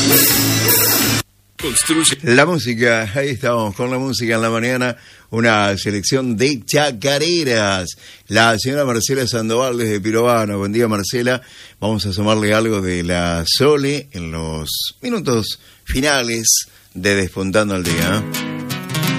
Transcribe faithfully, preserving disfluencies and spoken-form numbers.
Construye. La música, ahí estamos con la música en la mañana, una selección de chacareras. La señora Marcela Sandoval desde Pirovano. Buen día, Marcela. Vamos a sumarle algo de la Sole en los minutos finales de Despuntando al Día.